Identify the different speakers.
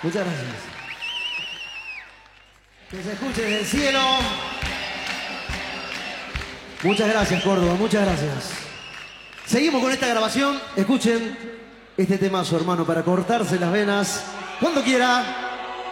Speaker 1: Muchas gracias. Que se escuche desde el cielo. Muchas gracias, Córdoba, muchas gracias. Seguimos con esta grabación. Escuchen este temazo, hermano, para cortarse las venas cuando quiera.